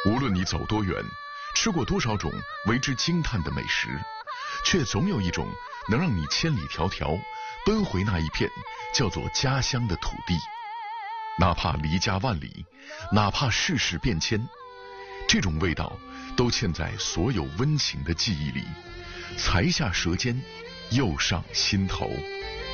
无论你走多远，吃过多少种为之惊叹的美食，却总有一种能让你千里迢迢奔回那一片叫做家乡的土地。哪怕离家万里，哪怕世事变迁，这种味道都嵌在所有温情的记忆里，才下舌尖，又上心头。